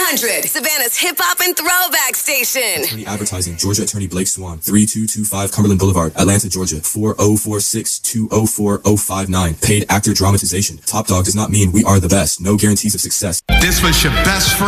100, Savannah's hip-hop and throwback station. Attorney Advertising, Georgia Attorney Blake Swan, 3225 Cumberland Boulevard, Atlanta, Georgia, 4046204059. Paid actor dramatization. Top dog does not mean we are the best. No guarantees of success. This was your best friend.